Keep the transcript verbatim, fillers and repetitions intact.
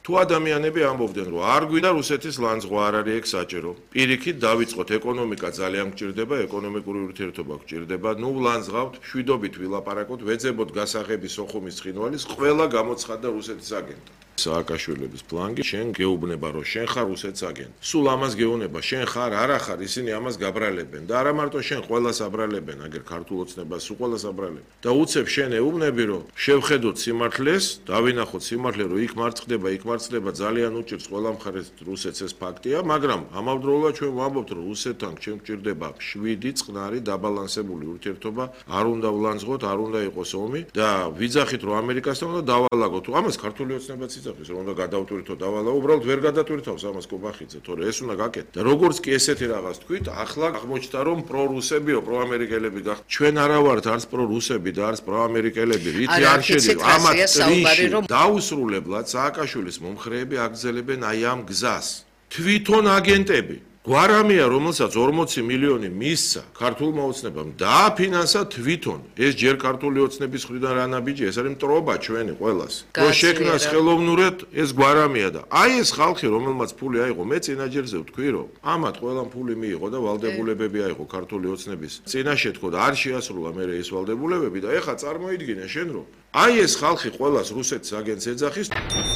თუ ადამიანები ამბობდნენ, რომ არ გვინდა რუსეთის ლანძღვა არ არის ეგ საჭირო. პირიქით დავიწყოთ, ეკონომიკა ძალიან გჭირდება, ეკონომიკური ურთიერთობა გჭირდება. ნუ ვლანძღავთ, შვიდობით ვილაპარაკოთ, ვეძებოთ გასაღები სოხუმის ცხინვალის, ყველა გამოცხადდა რუსეთის აგენტად. სააკაშვილების ფლანგი, შენ გეუბნება, რომ შენ ხარ რუსეთის აგენტი. სულ ამას გეუბნება, შენ ხარ, არა ხარ, ისინი ამას გაბრალებენ და არა მარტო შენ, ყველას აბრალებენ, აგერ ქართულ ოცნებას, სულ ყველას აბრალებენ. და უცებ შენ ეუბნები, რომ შევხედოთ სიმართლეს, დავინახოთ სიმართლე, რომ იქ მარცხდება, იქ მარცხდება, ძალიან უჭირს ყველა მხარეს რუსეთს ეს ფაქტია, მაგრამ ამავდროულად ჩვენ ვამბობთ, რომ რუსეთთან ჩვენ გვჭირდება შვიდი წყნარი დაბალანსებული ურთიერთობა, არ უნდა ვლანძღოთ, არ უნდა იყოს ომი და ვიძახით, რომ ამერიკასთან უნდა დავალაგოთ. ამას ქართული ოცნებაც იცახის, რომ უნდა გადავტვირთო დავალა, უბრალოდ ვერ გადატვირთავს ამას კობახიძე, თორე ეს უნდა გაკეთო. და როგორც კი ესეთი რაღაც თქვით, ახლა აღმოჩნდა, რომ პრორუსებიო, პროამერიკელები გახ. ჩვენ არა ვართ არც პრორუსები და არც პროამერიკელები, რითი არ შედი ამათ ტრიში დაუსრულებლად სააკაშვილის მომხრეები აგრძელებენ აი ამ გზას. თვითონ აგენტები გვარამია, რომელსაც ორმოცი მილიონი მისცა ქართულმა ოცნებამ დააფინანსა თვითონ. ეს ჯერ ქართული ოცნების მხრიდან რა ნაბიჯი, ეს არის მტრობა ჩვენი ყველას. რომ შექმნას ხელოვნურად ეს გვარამია და აი ეს ხალხი, რომელმაც ფული აიღო, მე წინაჯერზე ვთქვი, რომ ამათ ყველამ ფული მიიღო და ვალდებულებები აიღო ქართული ოცნების. წინაშე თქო და არ შეასრულა მე ეს ვალდებულებები და ეხა წარმოიდგინე შენ რომ აი ეს ხალხი ყველას რუსეთის აგენტს ეძახის.